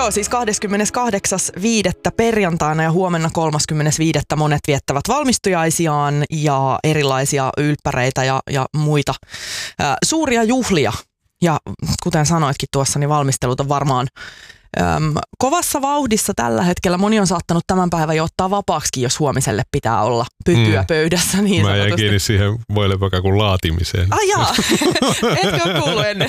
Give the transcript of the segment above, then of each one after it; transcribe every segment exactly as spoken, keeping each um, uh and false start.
Joo, siis kahdeskymmeneskahdeksas viidettä perjantaina ja huomenna kolmaskymmenes viidettä monet viettävät valmistujaisiaan ja erilaisia ylppäreitä ja, ja muita ää, suuria juhlia. Ja kuten sanoitkin tuossa, niin valmistelut on varmaan Öm, kovassa vauhdissa tällä hetkellä. Moni on saattanut tämän päivän jo ottaa vapaaksikin, jos huomiselle pitää olla pytyä mm. pöydässä. Niin Mä jäin kiinni siihen voilepäkakun laatimiseen. Ai jaa, etkö ole kuullut ennen?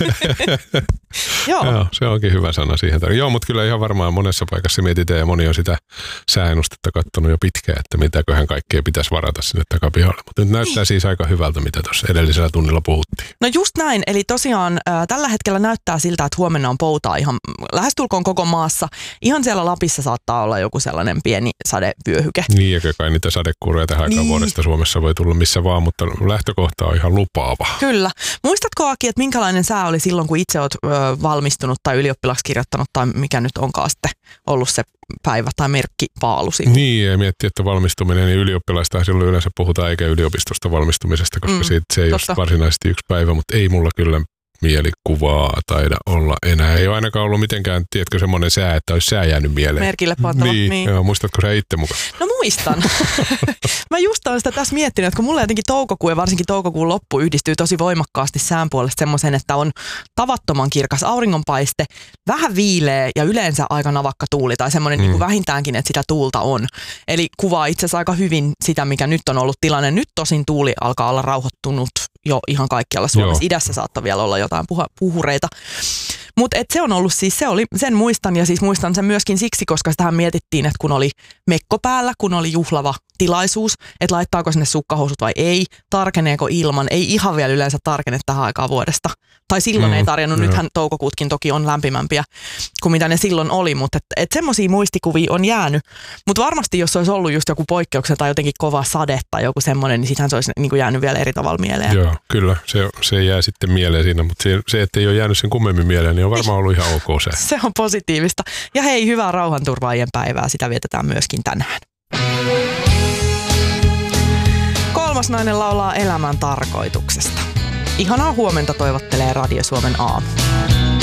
Joo. Joo, se onkin hyvä sana siihen. Joo, mutta kyllä ihan varmaan monessa paikassa mietitään ja moni on sitä sääennustetta katsonut jo pitkään, että mitäköhän kaikkea pitäisi varata sinne takapihalle. Mutta nyt näyttää niin. Siis aika hyvältä, mitä tuossa edellisellä tunnilla puhuttiin. No just näin, eli tosiaan äh, tällä hetkellä näyttää siltä, että huomenna on poutaa ihan lähestulkoon koko maassa. Ihan siellä Lapissa saattaa olla joku sellainen pieni sadevyöhyke. Niin, ja kai niitä sadekuuroja tähän aikaan niin. Vuodesta Suomessa voi tulla missä vaan, mutta lähtökohta on ihan lupaava. Kyllä. Muistatko, Aki, että minkälainen sää oli silloin, kun itse olet ö, valmistunut tai ylioppilaksi kirjoittanut tai mikä nyt onkaan sitten ollut se päivä tai merkkipaalu siinä? Niin, ja miettii, että valmistuminen, niin ylioppilaista silloin yleensä puhutaan eikä yliopistosta valmistumisesta, koska mm, siitä se ei totta. Ole varsinaisesti yksi päivä, mutta ei mulla kyllä mielikuvaa taida olla enää. Ei ole ainakaan ollut mitenkään, tiedätkö, semmoinen sää, että olisi sää jäänyt mieleen. Merkille pantava. Niin, niin. Joo, muistatko sä itse mukaan? No muistan. Mä just olen sitä tässä miettinyt, että kun mulla jotenkin toukokuu ja varsinkin toukokuun loppu yhdistyy tosi voimakkaasti sään puolesta semmoisen, että on tavattoman kirkas auringonpaiste, vähän viileä ja yleensä aika navakka tuuli tai semmoinen mm. niin kuin vähintäänkin, että sitä tuulta on. Eli kuvaa itse asiassa aika hyvin sitä, mikä nyt on ollut tilanne. Nyt tosin tuuli alkaa olla rauhoittunut jo ihan kaikkialla Suomessa. Joo. Idässä saattaa vielä olla jotain puha- puhureita. Mutta se on ollut siis, se oli, sen muistan ja siis muistan sen myöskin siksi, koska sitähän mietittiin, että kun oli mekko päällä, kun oli juhlava tilaisuus, että laittaako sinne sukkahousut vai ei, tarkeneeko ilman, ei ihan vielä yleensä tarkene tähän aikaan vuodesta. Tai silloin mm, ei tarjennut, joo. Nythän toukokuutkin toki on lämpimämpiä kuin mitä ne silloin oli, mutta et, et semmoisia muistikuvia on jäänyt. Mutta varmasti jos olisi ollut just joku poikkeuksen tai jotenkin kova sade tai joku semmoinen, niin sittenhän se olisi niin kuin jäänyt vielä eri tavalla mieleen. Joo, kyllä, se, se jää sitten mieleen siinä, mutta se, se ettei ole jäänyt sen kummemmin mieleen, niin on varmaan ollut ihan ok se. Se on positiivista. Ja hei, hyvää rauhanturvaajien päivää, sitä vietetään myöskin tänään. Kolmas nainen laulaa elämän tarkoituksesta. Ihanaa huomenta toivottelee Radio Suomen aamu.